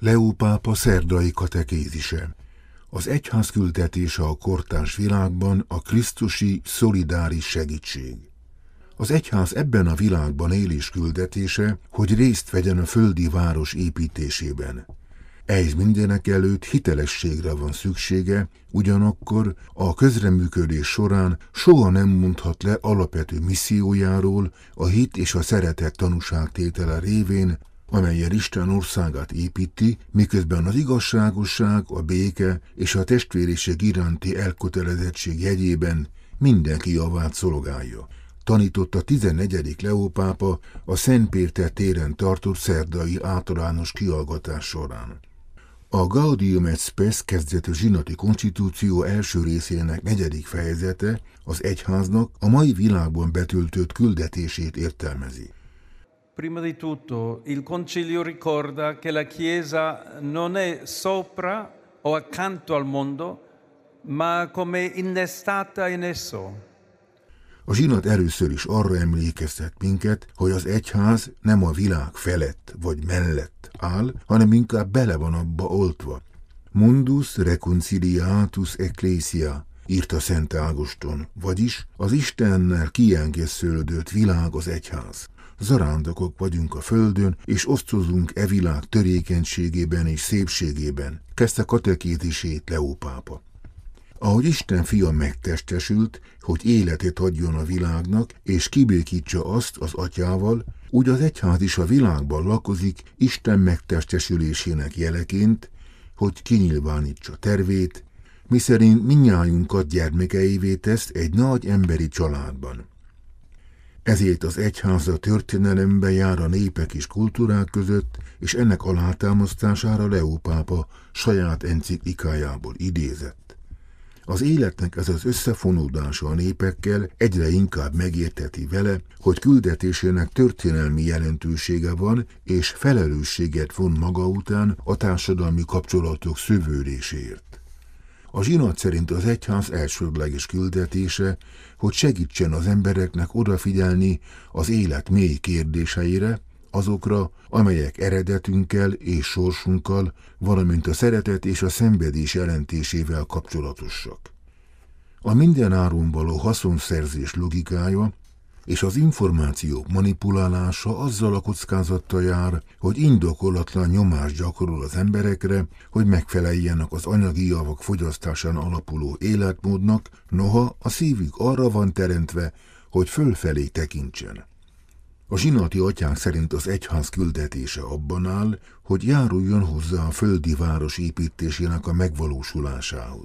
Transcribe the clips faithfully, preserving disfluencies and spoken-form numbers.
Leó pápa szerdai katekézise. Az egyház küldetése a kortárs világban a krisztusi szolidáris segítség. Az egyház ebben a világban élés küldetése, hogy részt vegyen a földi város építésében. Ehhez mindenek előtt hitelességre van szüksége, ugyanakkor a közreműködés során soha nem mondhat le alapvető missziójáról, a hit és a szeretet tanúságtétele révén, amellyel Isten országát építi, miközben az igazságosság, a béke és a testvériség iránti elkötelezettség jegyében mindenki javát szolgálja. Tanított a tizennegyedik Leó pápa a Szent Péter téren tartott szerdai általános kihallgatás során. A Gaudium et Spes kezdetű zsinati konstitúció első részének negyedik fejezete az egyháznak a mai világban betöltött küldetését értelmezi. Prima di tutto, il Concilio ricorda che la Chiesa non è sopra o accanto al mondo, ma come innestata in esso. A zsinat először is arra emlékeztet minket, hogy az egyház nem a világ felett vagy mellett áll, hanem inkább bele van abba oltva. Mundus reconciliatus ecclesia, írta Szent Ágoston, vagyis az Istennel kiengeszőlődött világ az egyház. Zarándokok vagyunk a földön, és osztozunk e világ törékenységében és szépségében, kezdte katekézisét Leó pápa. Ahogy Isten fia megtestesült, hogy életet adjon a világnak, és kibékítsa azt az atyával, úgy az egyház is a világban lakozik Isten megtestesülésének jeleként, hogy kinyilvánítsa tervét, miszerint mindnyájunkat gyermekeivé tesz egy nagy emberi családban. Ezért az egyház a történelemben jár a népek és kultúrák között, és ennek alátámasztására Leó pápa saját enciklikájából idézett. Az életnek ez az összefonódása a népekkel egyre inkább megérteti vele, hogy küldetésének történelmi jelentősége van, és felelősséget von maga után a társadalmi kapcsolatok szövődéséért. A zsinat szerint az egyház elsődleges küldetése, hogy segítsen az embereknek odafigyelni az élet mély kérdéseire, azokra, amelyek eredetünkkel és sorsunkkal, valamint a szeretet és a szenvedés jelentésével kapcsolatosak. A mindenáron való haszonszerzés logikája és az információk manipulálása azzal a kockázattal jár, hogy indokolatlan nyomást gyakorol az emberekre, hogy megfeleljenek az anyagi javak fogyasztásán alapuló életmódnak, noha a szívük arra van teremtve, hogy fölfelé tekintsen. A zsinati atyák szerint az egyház küldetése abban áll, hogy járuljon hozzá a földi város építésének a megvalósulásához.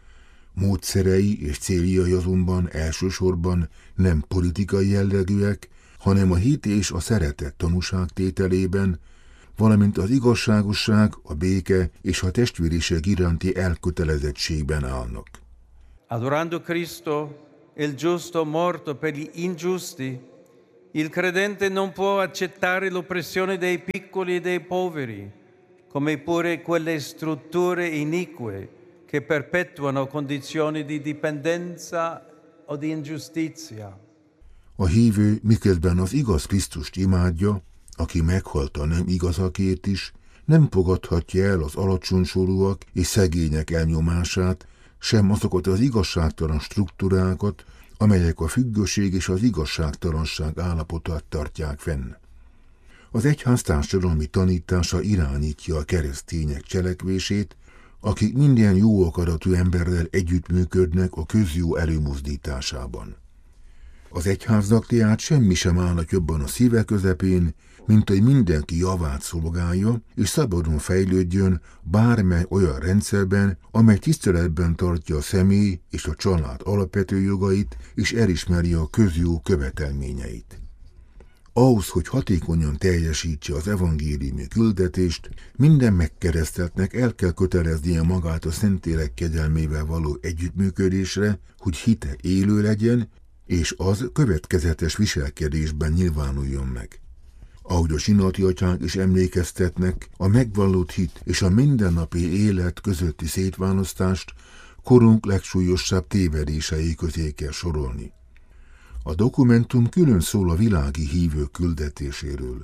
Módszerei és céljai azonban elsősorban nem politikai jellegűek, hanem a hit és a szeretet tanúságtételében, valamint az igazságosság, a béke és a testvériség iránti elkötelezettségben állnak. Adorando Cristo, il giusto morto per gli ingiusti, il credente non può accettare l'oppressione dei piccoli e dei poveri, come pure quelle strutture inique che perpetuano condizioni di dipendenza o di ingiustizia. A hívő miközben az igaz Krisztust imádja, aki meghalt a nem igazakért is, nem fogadhatja el az alacsonysorúak és szegények elnyomását, sem azokat az igazságtalan struktúrákat, amelyek a függőség és az igazságtalanság állapotát tartják fenn. Az egyház társadalmi tanítása irányítja a keresztények cselekvését, akik minden jó akaratú emberrel együttműködnek a közjó előmozdításában. Az egyháznak tehát semmi sem állhat jobban a szíve közepén, mint hogy mindenki javát szolgálja, és szabadon fejlődjön bármely olyan rendszerben, amely tiszteletben tartja a személy és a család alapvető jogait, és elismeri a közjó követelményeit. Ahhoz, hogy hatékonyan teljesítse az evangéliumi küldetést, minden megkereszteltnek el kell köteleznie magát a Szentlélek kegyelmével való együttműködésre, hogy hite élő legyen, és az következetes viselkedésben nyilvánuljon meg. Ahogy a zsinati atyák is emlékeztetnek, a megvallott hit és a mindennapi élet közötti szétválasztást korunk legsúlyosabb tévedései közé kell sorolni. A dokumentum külön szól a világi hívők küldetéséről.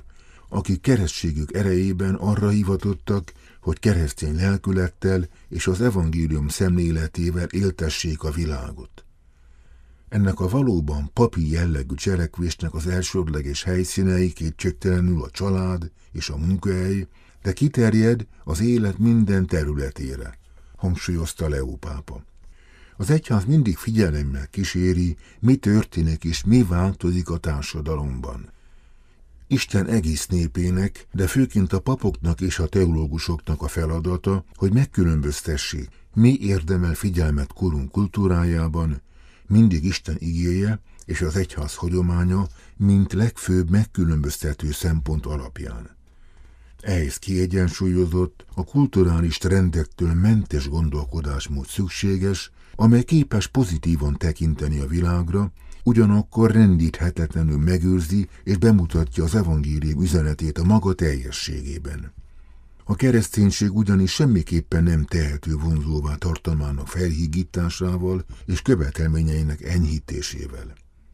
akik keresztségük erejében arra hivatottak, hogy keresztény lelkülettel és az evangélium szemléletével éltessék a világot. Ennek a valóban papi jellegű cselekvésnek az elsődleges helyszínei kétségtelenül a család és a munkahely, de kiterjed az élet minden területére, hangsúlyozta Leó pápa. Az egyház mindig figyelemmel kíséri, mi történik és mi változik a társadalomban. Isten egész népének, de főként a papoknak és a teológusoknak a feladata, hogy megkülönböztessék, mi érdemel figyelmet korunk kultúrájában, mindig Isten igéje és az egyház hagyománya, mint legfőbb megkülönböztető szempont alapján. Ehhez kiegyensúlyozott, a kulturális trendektől mentes gondolkodásmód szükséges, amely képes pozitívan tekinteni a világra, ugyanakkor rendíthetetlenül megőrzi és bemutatja az evangélium üzenetét a maga teljességében. A kereszténység ugyanis semmiképpen nem tehető vonzóvá tartalmának felhígításával és követelményeinek enyhítésével.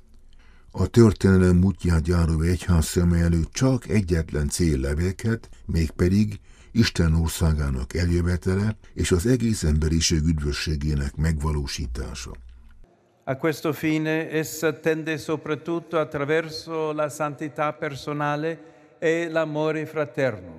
A történelem útját járó egyház szeme előtt csak egyetlen cél lebeghet, mégpedig Isten országának eljövetele és az egész emberiség üdvösségének megvalósítása. A questo fine essa tende soprattutto attraverso la santità personale e l'amore fraterno.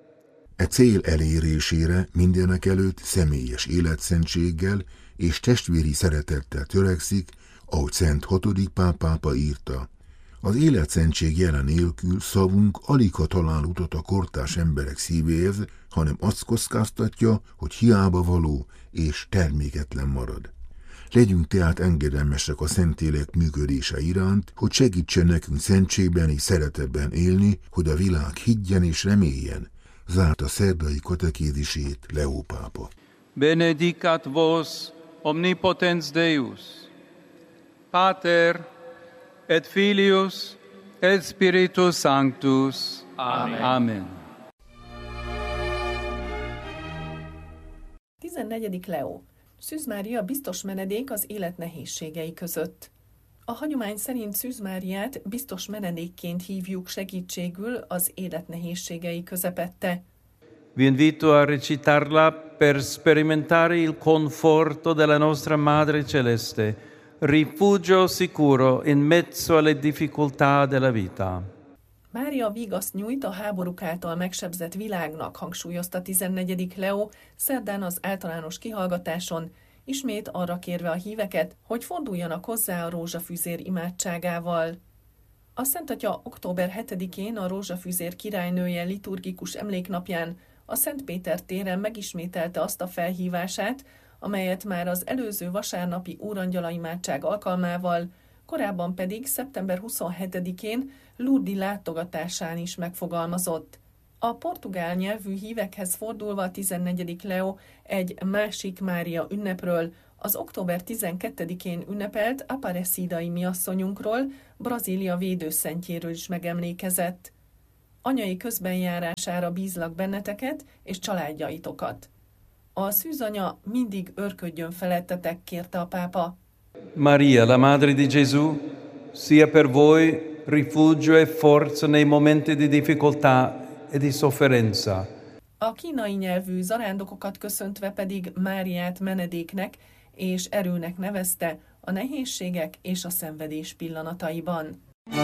E cél elérésére mindenek előtt személyes életszentséggel és testvéri szeretettel törekszik, ahogy Szent hatodik Pál pápa írta. Az életszentség jelen nélkül szavunk aligha talál utat a kortárs emberek szívéhez, hanem azt kockáztatja, hogy hiába való és terméketlen marad. Legyünk tehát engedelmesek a Szentlélek működése iránt, hogy segítsen nekünk szentségben és szeretetben élni, hogy a világ higgyen és reméljen, zárta szerdai katekézisét Leó pápa. Benedicat vos omnipotens Deus, Pater et Filius et Spiritus Sanctus. Amen. Amen. tizennegyedik Leó. Szűz Mária biztos menedék az élet nehézségei között. A hagyomány szerint Szűz Máriát biztos menedékként hívjuk segítségül az élet nehézségei közepette. Vi invito a recitarla per sperimentare il conforto della nostra Madre Celeste, rifugio sicuro in mezzo alle difficoltà della vita. Mária vigaszt nyújt a háborúk által megsebzett világnak, hangsúlyozta tizennegyedik Leó szerdán az általános kihallgatáson, ismét arra kérve a híveket, hogy forduljanak hozzá a rózsafüzér imádságával. A Szent Atya október hetedikén a rózsafüzér királynője liturgikus emléknapján a Szent Péter téren megismételte azt a felhívását, amelyet már az előző vasárnapi úrangyala imádság alkalmával, korábban pedig szeptember huszonhetedikén Lourdes látogatásán is megfogalmazott. A portugál nyelvű hívekhez fordulva a tizennegyedik Leó egy másik Mária ünnepről, az október tizenkettedikén ünnepelt Aparecidai miasszonyunkról, Brazília védőszentjéről is megemlékezett. Anyai közbenjárására bízlak benneteket és családjaitokat. A szűzanya mindig őrködjön felettetek, kérte a pápa. Maria, la Madre di Gesù, sia per voi rifugio e forza nei momenti di difficoltà e di sofferenza. A kínai nyelvű zarándokokat köszöntve pedig Máriát menedéknek és erőnek nevezte a nehézségek és a szenvedés pillanataiban.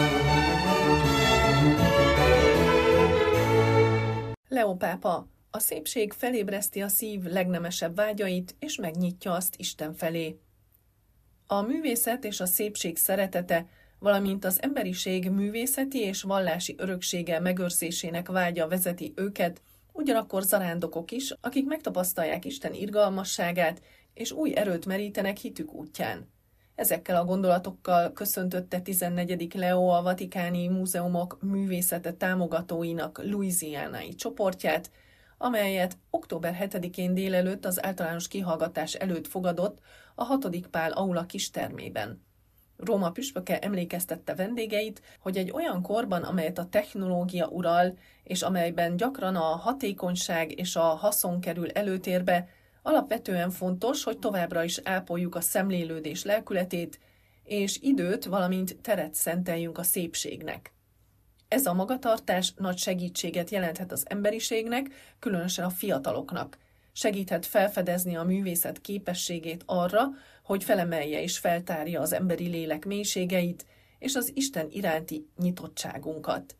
Leó pápa, a szépség felébreszti a szív legnemesebb vágyait, és megnyitja azt Isten felé. A művészet és a szépség szeretete, valamint az emberiség művészeti és vallási öröksége megőrzésének vágya vezeti őket, ugyanakkor zarándokok is, akik megtapasztalják Isten irgalmasságát, és új erőt merítenek hitük útján. Ezekkel a gondolatokkal köszöntötte tizennegyedik Leó a Vatikáni Múzeumok művészete támogatóinak louisianai csoportját, amelyet október hetedikén délelőtt az általános kihallgatás előtt fogadott a hatodik Pál aula kistermében. Róma püspöke emlékeztette vendégeit, hogy egy olyan korban, amelyet a technológia ural, és amelyben gyakran a hatékonyság és a haszon kerül előtérbe, alapvetően fontos, hogy továbbra is ápoljuk a szemlélődés lelkületét, és időt, valamint teret szenteljünk a szépségnek. Ez a magatartás nagy segítséget jelenthet az emberiségnek, különösen a fiataloknak. Segíthet felfedezni a művészet képességét arra, hogy felemelje és feltárja az emberi lélek mélységeit és az Isten iránti nyitottságunkat.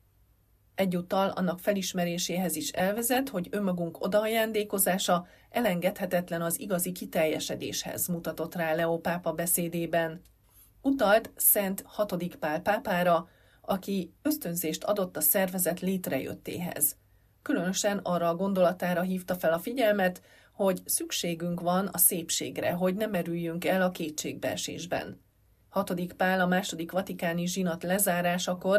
Egyúttal annak felismeréséhez is elvezet, hogy önmagunk odaajándékozása elengedhetetlen az igazi kiteljesedéshez, mutatott rá Leó pápa beszédében. Utalt Szent hatodik Pál pápára, aki ösztönzést adott a szervezet létrejöttéhez. Különösen arra a gondolatára hívta fel a figyelmet, hogy szükségünk van a szépségre, hogy ne merüljünk el a kétségbeesésben. hatodik Pál a második vatikáni zsinat lezárásakor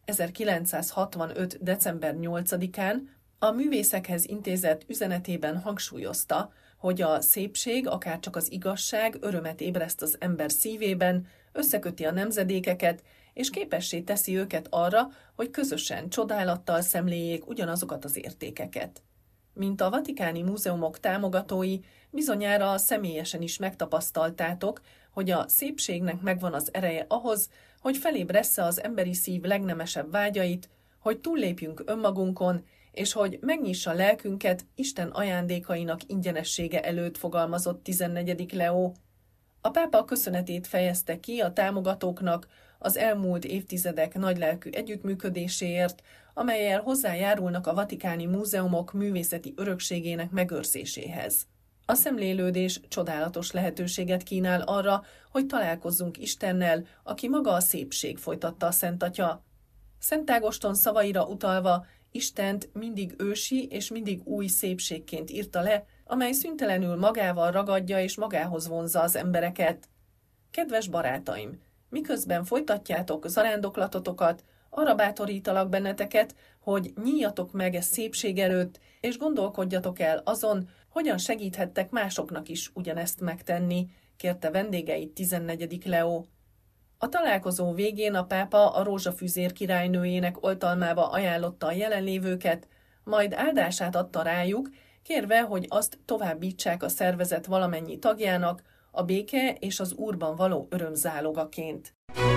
ezerkilencszázhatvanöt. december nyolcadikán a művészekhez intézett üzenetében hangsúlyozta, hogy a szépség, akárcsak az igazság örömet ébreszt az ember szívében, összeköti a nemzedékeket, és képessé teszi őket arra, hogy közösen csodálattal szemléljék ugyanazokat az értékeket. Mint a vatikáni múzeumok támogatói, bizonyára személyesen is megtapasztaltátok, hogy a szépségnek megvan az ereje ahhoz, hogy felébressze az emberi szív legnemesebb vágyait, hogy túllépjünk önmagunkon, és hogy megnyissa lelkünket Isten ajándékainak ingyenessége előtt, fogalmazott tizennegyedik Leó. A pápa köszönetét fejezte ki a támogatóknak az elmúlt évtizedek nagylelkű együttműködéséért, amellyel hozzájárulnak a vatikáni múzeumok művészeti örökségének megőrzéséhez. A szemlélődés csodálatos lehetőséget kínál arra, hogy találkozzunk Istennel, aki maga a szépség, folytatta a Szent Atya. Szent Ágoston szavaira utalva, Istent mindig ősi és mindig új szépségként írta le, amely szüntelenül magával ragadja és magához vonzza az embereket. Kedves barátaim, miközben folytatjátok zarándoklatotokat, arra bátorítalak benneteket, hogy nyíljatok meg e szépség előtt, és gondolkodjatok el azon, hogyan segíthettek másoknak is ugyanezt megtenni, kérte vendégeit tizennegyedik Leó. A találkozó végén a pápa a rózsafűzér királynőjének oltalmába ajánlotta a jelenlévőket, majd áldását adta rájuk, kérve, hogy azt továbbítsák a szervezet valamennyi tagjának, a béke és az Úrban való öröm zálogaként.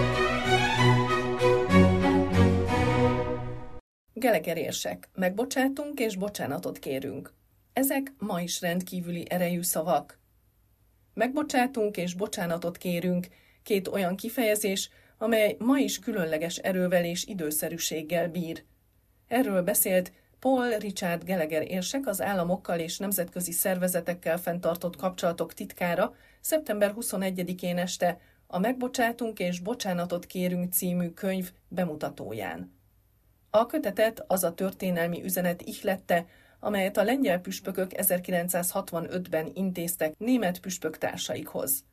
Gallagher érsek, megbocsátunk és bocsánatot kérünk. Ezek ma is rendkívüli erejű szavak. Megbocsátunk és bocsánatot kérünk, két olyan kifejezés, amely ma is különleges erővel és időszerűséggel bír. Erről beszélt Paul Richard Gallagher érsek, az államokkal és nemzetközi szervezetekkel fenntartott kapcsolatok titkára szeptember huszonegyedikén este a Megbocsátunk és bocsánatot kérünk című könyv bemutatóján. A kötetet az a történelmi üzenet ihlette, amelyet a lengyel püspökök ezerkilencszázhatvanötben intéztek német püspöktársaikhoz.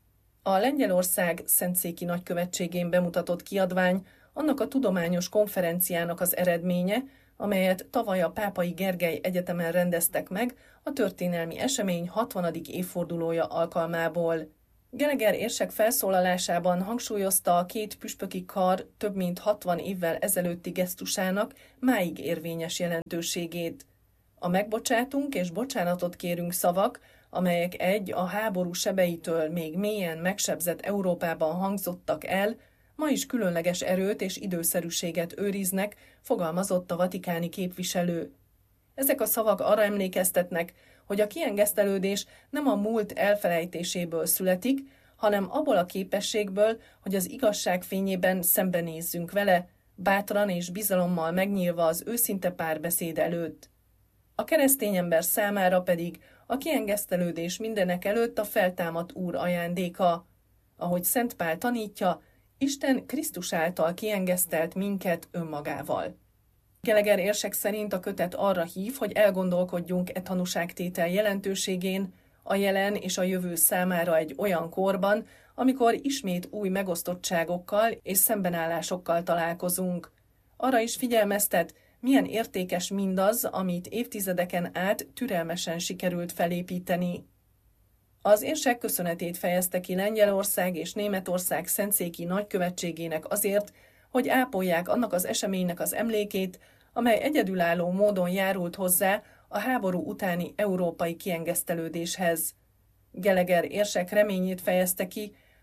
A Lengyelország Szentszéki Nagykövetségén bemutatott kiadvány annak a tudományos konferenciának az eredménye, amelyet tavaly a Pápai Gergely Egyetemen rendeztek meg a történelmi esemény hatvanadik évfordulója alkalmából. Gallagher érsek felszólalásában hangsúlyozta a két püspöki kar több mint hatvan évvel ezelőtti gesztusának máig érvényes jelentőségét. A megbocsátunk és bocsánatot kérünk szavak, amelyek egy a háború sebeitől még mélyen megsebzett Európában hangzottak el, ma is különleges erőt és időszerűséget őriznek, fogalmazott a vatikáni képviselő. Ezek a szavak arra emlékeztetnek, hogy a kiengesztelődés nem a múlt elfelejtéséből születik, hanem abból a képességből, hogy az igazság fényében szembenézzünk vele, bátran és bizalommal megnyílva az őszinte párbeszéd előtt. A keresztény ember számára pedig a kiengesztelődés mindenek előtt a feltámadt Úr ajándéka. Ahogy Szent Pál tanítja, Isten Krisztus által kiengesztelt minket önmagával. Gallagher érsek szerint a kötet arra hív, hogy elgondolkodjunk e tanúságtétel jelentőségén, a jelen és a jövő számára egy olyan korban, amikor ismét új megosztottságokkal és szembenállásokkal találkozunk. Arra is figyelmeztet, milyen értékes mindaz, amit évtizedeken át türelmesen sikerült felépíteni. Az érsek köszönetét fejezte ki Lengyelország és Németország szentszéki nagykövetségének azért, hogy ápolják annak az eseménynek az emlékét, amely egyedülálló módon járult hozzá a háború utáni európai kiengesztelődéshez. Gallagher érsek reményét fejezte ki,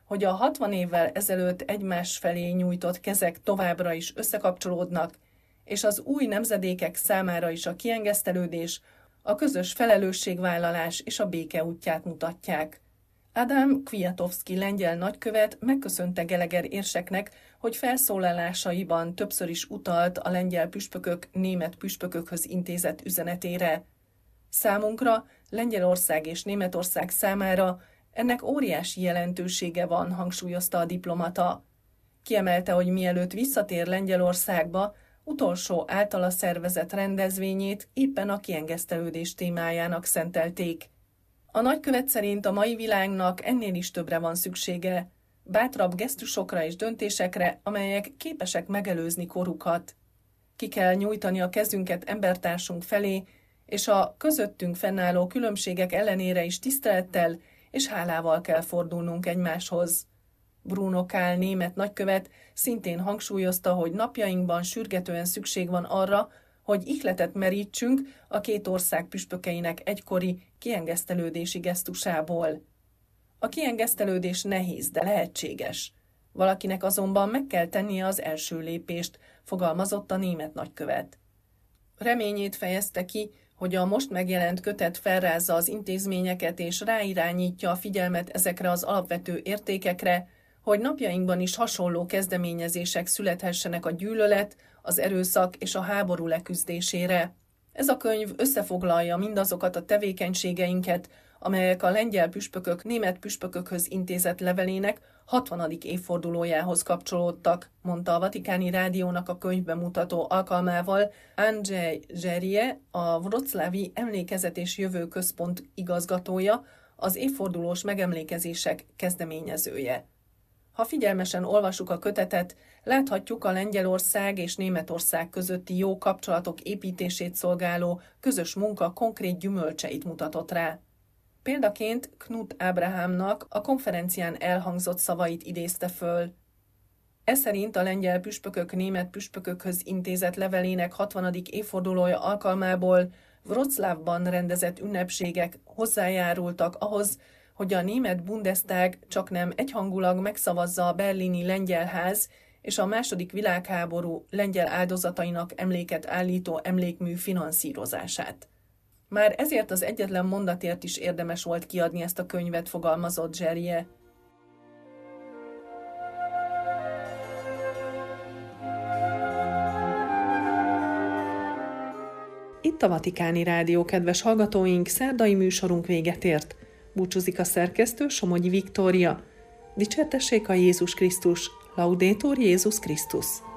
hogy a hatvan évvel ezelőtt egymás felé nyújtott kezek továbbra is összekapcsolódnak, és az új nemzedékek számára is a kiengesztelődés, a közös felelősségvállalás és a béke útját mutatják. Adam Kwiatkowski lengyel nagykövet megköszönte Geleger érseknek, hogy felszólalásaiban többször is utalt a lengyel püspökök német püspökökhöz intézett üzenetére. Számunkra, Lengyelország és Németország számára ennek óriási jelentősége van, hangsúlyozta a diplomata. Kiemelte, hogy mielőtt visszatér Lengyelországba, utolsó általa szervezett rendezvényét éppen a kiengesztelődés témájának szentelték. A nagykövet szerint a mai világnak ennél is többre van szüksége, bátrabb gesztusokra és döntésekre, amelyek képesek megelőzni korukat. Ki kell nyújtani a kezünket embertársunk felé, és a közöttünk fennálló különbségek ellenére is tisztelettel és hálával kell fordulnunk egymáshoz. Bruno Kahl német nagykövet szintén hangsúlyozta, hogy napjainkban sürgetően szükség van arra, hogy ihletet merítsünk a két ország püspökeinek egykori kiengesztelődési gesztusából. A kiengesztelődés nehéz, de lehetséges. Valakinek azonban meg kell tennie az első lépést, fogalmazott a német nagykövet. Reményét fejezte ki, hogy a most megjelent kötet felrázza az intézményeket és ráirányítja a figyelmet ezekre az alapvető értékekre, hogy napjainkban is hasonló kezdeményezések születhessenek a gyűlölet, az erőszak és a háború leküzdésére. Ez a könyv összefoglalja mindazokat a tevékenységeinket, amelyek a lengyel püspökök német püspökökhöz intézett levelének hatvanadik évfordulójához kapcsolódtak, mondta a Vatikáni Rádiónak a könyvbemutató alkalmával Andrzej Zserie, a Wrocławi Emlékezet és Jövő Központ igazgatója, az évfordulós megemlékezések kezdeményezője. Ha figyelmesen olvassuk a kötetet, láthatjuk a Lengyelország és Németország közötti jó kapcsolatok építését szolgáló közös munka konkrét gyümölcseit mutatott rá. Példaként Knut Ábrahámnak a konferencián elhangzott szavait idézte föl. Ez szerint a lengyel püspökök német püspökökhöz intézett levelének hatvanadik évfordulója alkalmából Wrocławban rendezett ünnepségek hozzájárultak ahhoz, hogy a német Bundestag csaknem egyhangulag megszavazza a berlini lengyelház és a második világháború lengyel áldozatainak emléket állító emlékmű finanszírozását. Már ezért az egyetlen mondatért is érdemes volt kiadni ezt a könyvet, fogalmazott Zserie. Itt a Vatikáni Rádió, kedves hallgatóink, szerdai műsorunk véget ért. Búcsúzik a szerkesztő, Somogyi Viktória. Dicsértessék a Jézus Krisztus, Laudetur Jézus Krisztus.